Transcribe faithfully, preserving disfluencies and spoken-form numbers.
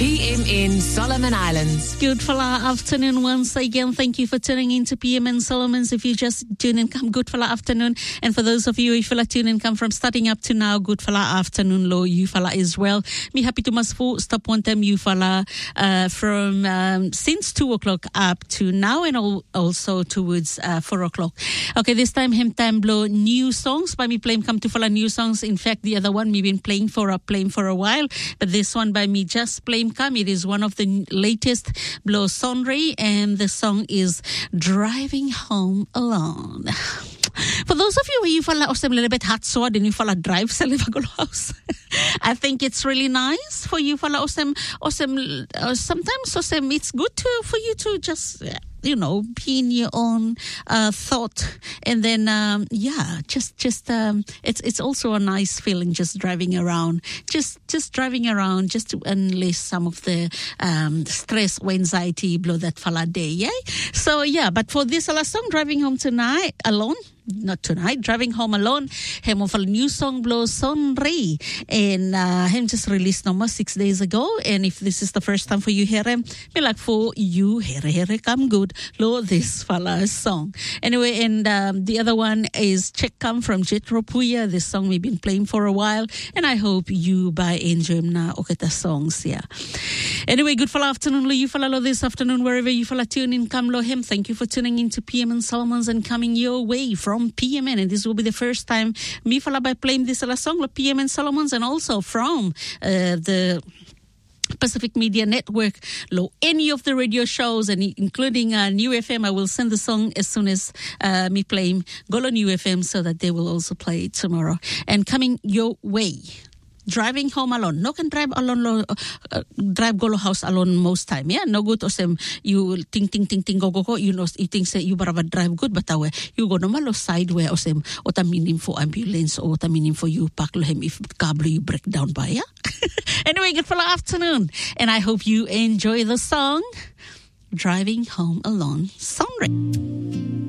P M N Solomon Islands. Good fella afternoon once again. Thank you for tuning in to P M N Solomons. If you just tune in, come good fella afternoon. And for those of you who fella tune in, come from starting up to now, good fella afternoon, lo you fella as well. Me happy to mas for stop one time you fella uh, from um, since two o'clock up to now, and all, also towards uh, four o'clock. Okay, this time him time blow new songs. By me playing come to fella new songs. In fact, the other one me been playing for a playing for a while, but this one by me just playing come. It is one of the latest blow sonry, and the song is Driving Home Alone. For those of you who you feel a little bit hot sword and you feel drive sa house, I think it's really nice for you feel awesome, awesome. Uh, sometimes awesome, it's good to for you to just you know be in your own uh, thought, and then um, yeah, just just um, it's it's also a nice feeling just driving around, just just driving around, just to unleash some of the um, stress or anxiety blow that fella day, yeah. So yeah, but for this last song, Driving Home Tonight Alone. Not tonight, Driving Home Alone. Him of a new song blow Sonri, and uh, him just released number six days ago. And if this is the first time for you hear him, be like for you hear hear come good lo this fella's song. Anyway, and um, the other one is Check Come from Jetro Puya. This song we've been playing for a while, and I hope you by enjoy him na oketa songs. Yeah. Anyway, good fella afternoon lo you fella lo this afternoon wherever you fella tune in come lo him. Thank you for tuning in to P M N Solomons and coming your way from From P M N, and this will be the first time me fala by playing this song, P M N Solomons, and also from uh, the Pacific Media Network, lo any of the radio shows, and including uh, New F M. I will send the song as soon as uh, me play Golo New F M, so that they will also play it tomorrow. And coming your way, Driving Home Alone. No can drive alone, lo, uh, drive golo house alone most time. Yeah, no good. Osem you ting ting ting ting go go go. You know, you think say you barava drive good, but awe you go normal lo side where osem ota meaning for ambulance or ota meaning for you pack lo him if cable you break down by. Yeah. Anyway, good for the afternoon, and I hope you enjoy the song Driving Home Alone. Sonri.